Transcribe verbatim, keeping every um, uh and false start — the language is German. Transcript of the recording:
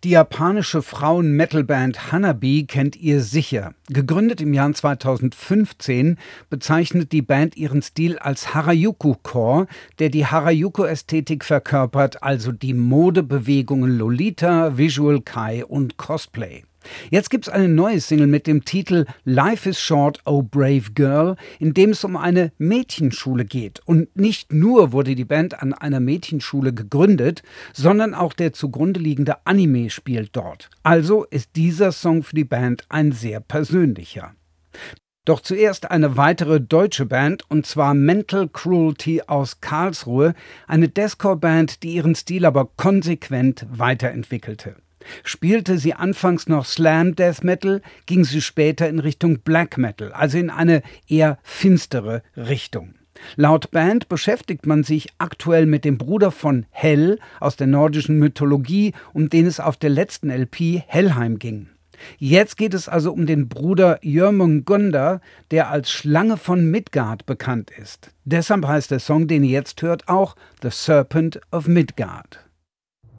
Die japanische Frauen-Metal-Band Hanabi kennt ihr sicher. Gegründet im Jahr zweitausendfünfzehn bezeichnet die Band ihren Stil als Harajuku-Core, der die Harajuku-Ästhetik verkörpert, also die Modebewegungen Lolita, Visual Kei und Cosplay. Jetzt gibt's eine neue Single mit dem Titel Life is Short, Oh Brave Girl, in dem es um eine Mädchenschule geht. Und nicht nur wurde die Band an einer Mädchenschule gegründet, sondern auch der zugrunde liegende Anime spielt dort. Also ist dieser Song für die Band ein sehr persönlicher. Doch zuerst eine weitere deutsche Band, und zwar Mental Cruelty aus Karlsruhe, eine Deathcore-Band, die ihren Stil aber konsequent weiterentwickelte. Spielte sie anfangs noch Slam Death Metal, ging sie später in Richtung Black Metal, also in eine eher finstere Richtung. Laut Band beschäftigt man sich aktuell mit dem Bruder von Hel aus der nordischen Mythologie, um den es auf der letzten L P Helheim ging. Jetzt geht es also um den Bruder Jörmungandr, der als Schlange von Midgard bekannt ist. Deshalb heißt der Song, den ihr jetzt hört, auch The Serpent of Midgard.